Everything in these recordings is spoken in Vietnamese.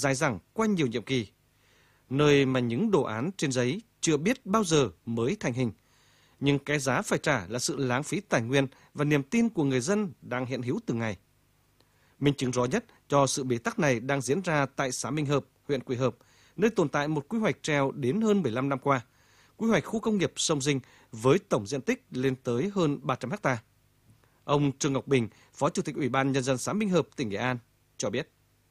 dài dẳng qua nhiều nhiệm kỳ, nơi mà những đồ án trên giấy chưa biết bao giờ mới thành hình. Nhưng cái giá phải trả là sự lãng phí tài nguyên và niềm tin của người dân đang hiện hữu từng ngày. Minh chứng rõ nhất cho sự bế tắc này đang diễn ra tại xã Minh Hợp, huyện Quỳ Hợp, nơi tồn tại một quy hoạch treo đến hơn 15 năm qua. Quy hoạch khu công nghiệp Sông Dinh với tổng diện tích lên tới hơn 300 ha. Ông Trương Ngọc Bình, Phó Chủ tịch Ủy ban Nhân dân xã Minh Hợp, tỉnh Nghệ An cho biết.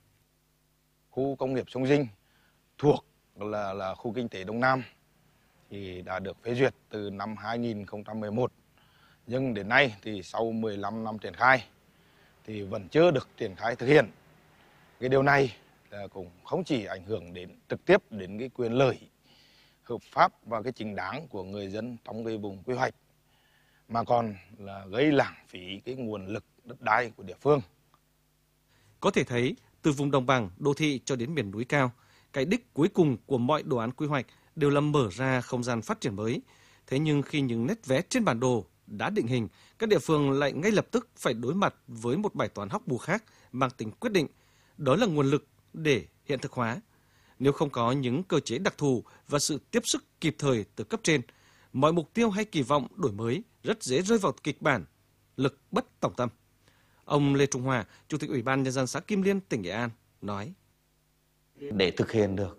Khu công nghiệp Sông Dinh thuộc là khu kinh tế Đông Nam thì đã được phê duyệt từ năm 2011. Nhưng đến nay thì sau 15 năm triển khai thì vẫn chưa được triển khai thực hiện. Cái điều này là cũng không chỉ ảnh hưởng đến trực tiếp đến cái quyền lợi hợp pháp và cái chính đáng của người dân trong cái vùng quy hoạch, mà còn là gây lãng phí cái nguồn lực đất đai của địa phương. Có thể thấy, từ vùng đồng bằng, đô thị cho đến miền núi cao, cái đích cuối cùng của mọi đồ án quy hoạch đều là mở ra không gian phát triển mới. Thế nhưng khi những nét vẽ trên bản đồ đã định hình, các địa phương lại ngay lập tức phải đối mặt với một bài toán hóc búa khác mang tính quyết định, đó là nguồn lực để hiện thực hóa. Nếu không có những cơ chế đặc thù và sự tiếp sức kịp thời từ cấp trên, mọi mục tiêu hay kỳ vọng đổi mới rất dễ rơi vào kịch bản lực bất tòng tâm. Ông Lê Trung Hòa, Chủ tịch Ủy ban Nhân dân xã Kim Liên, tỉnh Nghệ An nói: Để thực hiện được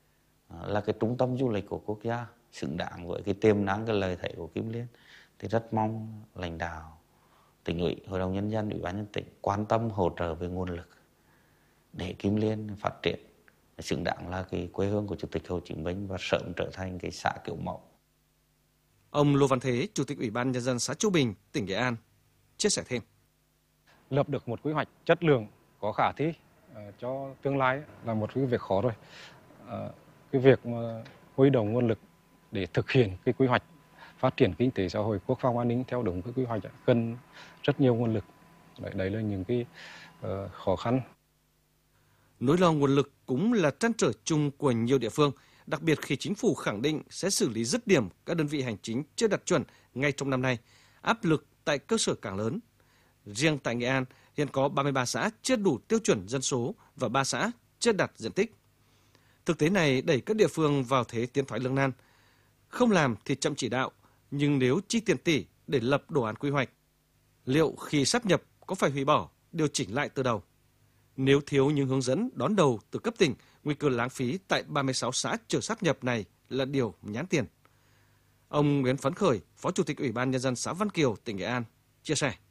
là cái trung tâm du lịch của quốc gia, xứng đáng với cái tiềm năng, cái lợi thế của Kim Liên, thì rất mong lãnh đạo tỉnh ủy, Hội đồng Nhân dân, Ủy ban nhân dân tỉnh quan tâm hỗ trợ về nguồn lực để Kim Liên phát triển xứng đáng là cái quê hương của Chủ tịch Hồ Chí Minh và sớm trở thành cái xã kiểu mẫu. Ông Lô Văn Thế, Chủ tịch Ủy ban Nhân dân xã Châu Bình, tỉnh Nghệ An chia sẻ thêm: Lập được một quy hoạch chất lượng có khả thi cho tương lai là một cái việc khó rồi. Cái việc mà huy động nguồn lực để thực hiện cái quy hoạch phát triển kinh tế xã hội, quốc phòng an ninh theo đúng cái quy hoạch cần rất nhiều nguồn lực. Đấy là những cái khó khăn. Nỗi lo nguồn lực cũng là trăn trở chung của nhiều địa phương, đặc biệt khi chính phủ khẳng định sẽ xử lý dứt điểm các đơn vị hành chính chưa đạt chuẩn ngay trong năm nay. Áp lực tại cơ sở càng lớn. Riêng tại Nghệ An, hiện có 33 xã chưa đủ tiêu chuẩn dân số và 3 xã chưa đạt diện tích. Thực tế này đẩy các địa phương vào thế tiến thoái lưỡng nan. Không làm thì chậm chỉ đạo, nhưng nếu chi tiền tỷ để lập đồ án quy hoạch, liệu khi sáp nhập có phải hủy bỏ, điều chỉnh lại từ đầu? Nếu thiếu những hướng dẫn đón đầu từ cấp tỉnh, nguy cơ lãng phí tại 36 xã chưa sáp nhập này là điều nhãn tiền. Ông Nguyễn Phấn Khởi, Phó Chủ tịch Ủy ban Nhân dân xã Văn Kiều, tỉnh Nghệ An chia sẻ: